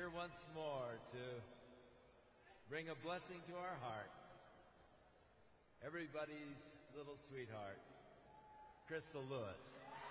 here once more to bring a blessing to our hearts. Everybody's little sweetheart, Crystal Lewis.